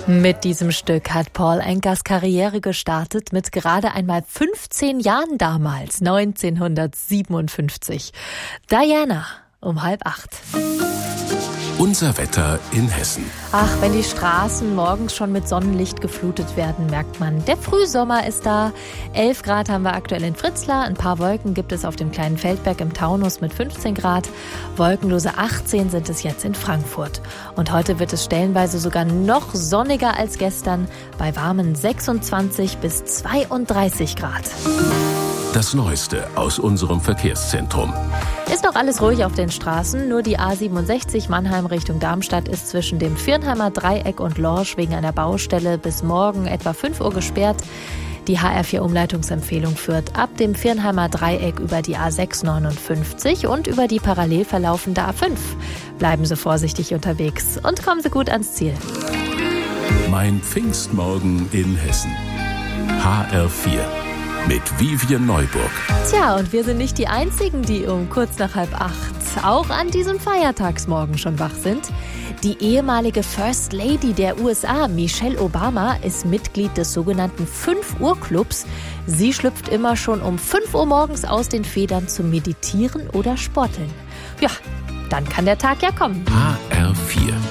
Mit diesem Stück hat Paul Ankas Karriere gestartet mit gerade einmal 15 Jahren damals, 1957. Diana um 7:30. Unser Wetter in Hessen. Ach, wenn die Straßen morgens schon mit Sonnenlicht geflutet werden, merkt man, der Frühsommer ist da. 11 Grad haben wir aktuell in Fritzlar. Ein paar Wolken gibt es auf dem kleinen Feldberg im Taunus mit 15 Grad. Wolkenlose 18 sind es jetzt in Frankfurt. Und heute wird es stellenweise sogar noch sonniger als gestern, bei warmen 26 bis 32 Grad. Das Neueste aus unserem Verkehrszentrum. Ist noch alles ruhig auf den Straßen, nur die A67 Mannheim Richtung Darmstadt ist zwischen dem Viernheimer Dreieck und Lorsch wegen einer Baustelle bis morgen etwa 5 Uhr gesperrt. Die HR4-Umleitungsempfehlung führt ab dem Viernheimer Dreieck über die A659 und über die parallel verlaufende A5. Bleiben Sie vorsichtig unterwegs und kommen Sie gut ans Ziel. Mein Pfingstmorgen in Hessen. HR4. Mit Vivian Neuburg. Tja, und wir sind nicht die Einzigen, die um kurz nach 7:30 auch an diesem Feiertagsmorgen schon wach sind. Die ehemalige First Lady der USA, Michelle Obama, ist Mitglied des sogenannten 5-Uhr-Clubs. Sie schlüpft immer schon um 5 Uhr morgens aus den Federn zum Meditieren oder Sporteln. Ja, dann kann der Tag ja kommen. HR4.